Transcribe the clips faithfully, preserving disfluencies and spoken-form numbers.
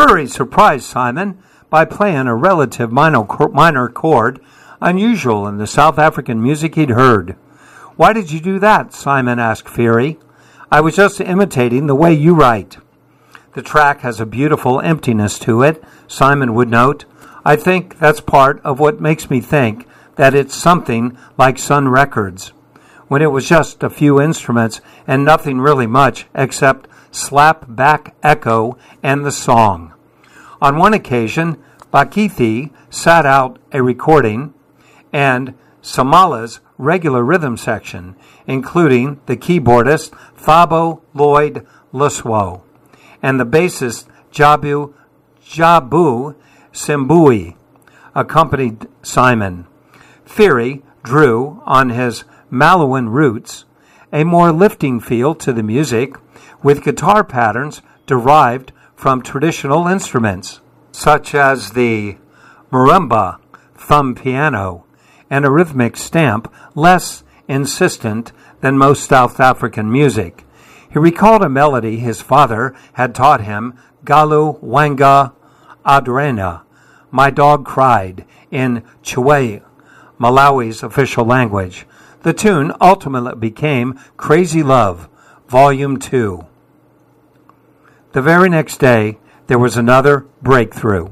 Furry surprised Simon by playing a relative minor, minor chord, unusual in the South African music he'd heard. "Why did you do that?" Simon asked Fury. "I was just imitating the way you write." "The track has a beautiful emptiness to it," Simon would note. "I think that's part of what makes me think that it's something like Sun Records, when it was just a few instruments and nothing really much except slap-back echo and the song." On one occasion, Bakithi sat out a recording and Samala's regular rhythm section, including the keyboardist Thabo Lloyd Luswo and the bassist Jabu Jabu Simbui, accompanied Simon. Fury drew on his Malawian roots a more lifting feel to the music, with guitar patterns derived from traditional instruments, such as the marimba thumb piano, and a rhythmic stamp less insistent than most South African music. He recalled a melody his father had taught him, Galu Wanga Adrena, "My Dog Cried," in Chwe, Malawi's official language. The tune ultimately became Crazy Love, Volume two. The very next day, there was another breakthrough.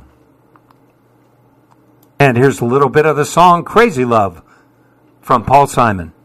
And here's a little bit of the song Crazy Love from Paul Simon.